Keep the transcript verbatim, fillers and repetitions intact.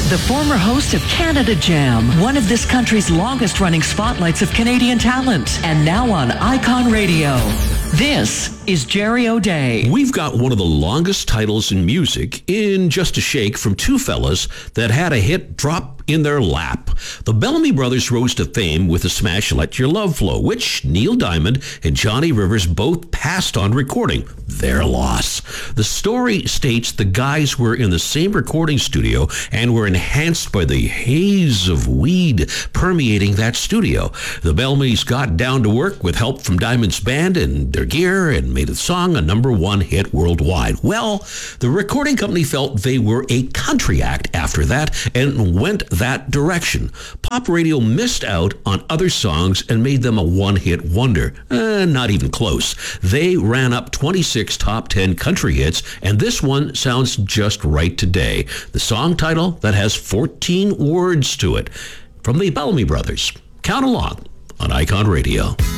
the former host of Canada Jam, one of this country's longest-running spotlights of Canadian talent, and now on Icon Radio. This is Jerry O'Day. We've got one of the longest titles in music in Just a Shake from two fellas that had a hit drop in their lap. The Bellamy Brothers rose to fame with the smash Let Your Love Flow, which Neil Diamond and Johnny Rivers both passed on recording. Their loss. The story states the guys were in the same recording studio and were enhanced by the haze of weed permeating that studio. The Bellamys got down to work with help from Diamond's band and their gear and made the song a number one hit worldwide. Well, the recording company felt they were a country act after that and went that direction. Pop radio missed out on other songs and made them a one-hit wonder. Eh, not even close. They ran up twenty-six top ten country hits, and this one sounds just right today. The song title that has fourteen words to it. From the Bellamy Brothers. Count along on Icon Radio.